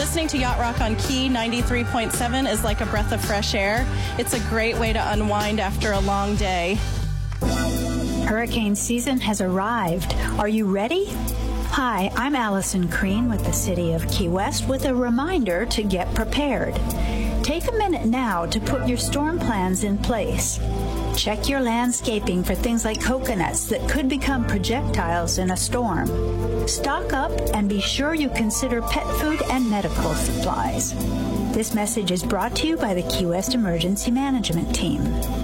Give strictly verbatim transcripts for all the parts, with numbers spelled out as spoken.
Listening to Yacht Rock on Key ninety-three point seven is like a breath of fresh air. It's a great way to unwind after a long day. Hurricane season has arrived. Are you ready? Hi, I'm Allison Crean with the City of Key West with a reminder to get prepared. Take a minute now to put your storm plans in place. Check your landscaping for things like coconuts that could become projectiles in a storm. Stock up and be sure you consider pet food and medical supplies. This message is brought to you by the Key West Emergency Management Team.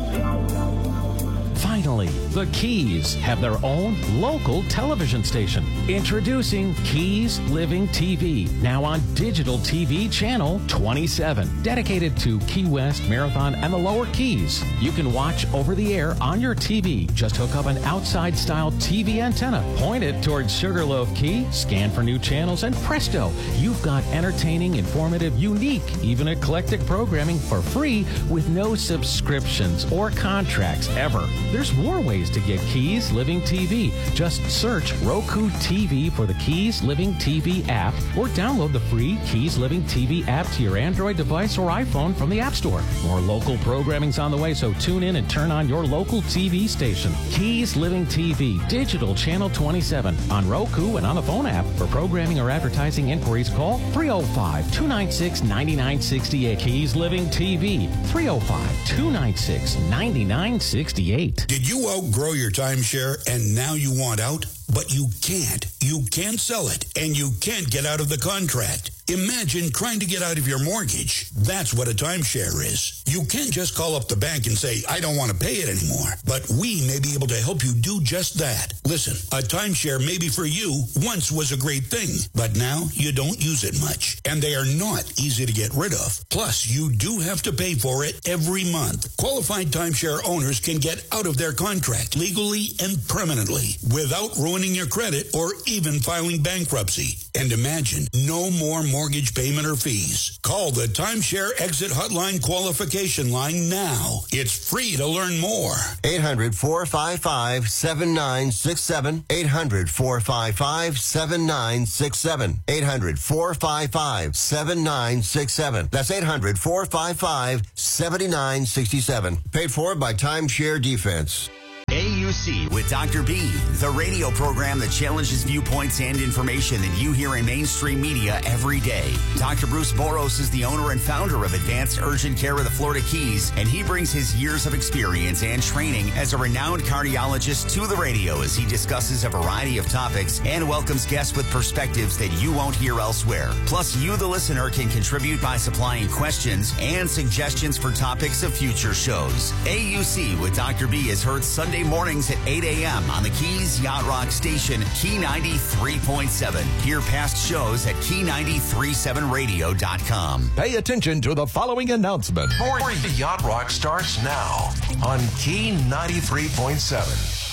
Finally, the Keys have their own local television station. Introducing Keys Living T V, now on digital T V channel twenty-seven, dedicated to Key West, Marathon, and the Lower Keys. You can watch over the air on your T V. Just hook up an outside-style T V antenna, point it towards Sugarloaf Key, scan for new channels, and presto, you've got entertaining, informative, unique, even eclectic programming for free with no subscriptions or contracts ever. There's more ways to get Keys Living T V. Just search Roku T V for the Keys Living T V app or download the free Keys Living T V app to your Android device or iPhone from the App Store. More local programming's on the way, so tune in and turn on your local T V station. Keys Living T V, digital channel twenty-seven, on Roku and on the phone app. For programming or advertising inquiries, call three oh five, two nine six, nine nine six eight. Keys Living T V, three oh five, two nine six, nine nine six eight. Did you outgrow your timeshare and now you want out? But you can't. You can't sell it, and you can't get out of the contract. Imagine trying to get out of your mortgage. That's what a timeshare is. You can't just call up the bank and say, I don't want to pay it anymore. But we may be able to help you do just that. Listen, a timeshare maybe for you once was a great thing, but now you don't use it much. And they are not easy to get rid of. Plus, you do have to pay for it every month. Qualified timeshare owners can get out of their contract legally and permanently without ruining your credit or even filing bankruptcy. And imagine, no more mortgage payment or fees. Call the Timeshare Exit Hotline qualification line now. It's free to learn more. eight hundred, four five five, seven nine six seven. eight hundred, four five five, seven nine six seven. eight hundred, four five five, seven nine six seven. That's eight hundred, four five five, seven nine six seven. Paid for by Timeshare Defense. A U C with Doctor B, the radio program that challenges viewpoints and information that you hear in mainstream media every day. Doctor Bruce Boros is the owner and founder of Advanced Urgent Care of the Florida Keys, and he brings his years of experience and training as a renowned cardiologist to the radio as he discusses a variety of topics and welcomes guests with perspectives that you won't hear elsewhere. Plus, you, the listener, can contribute by supplying questions and suggestions for topics of future shows. A U C with Doctor B is heard Sunday mornings at eight a.m. on the Keys Yacht Rock station, Key ninety-three point seven. Hear past shows at key nine three seven radio dot com. Pay attention to the following announcement. More Yacht Rock starts now on Key ninety-three point seven.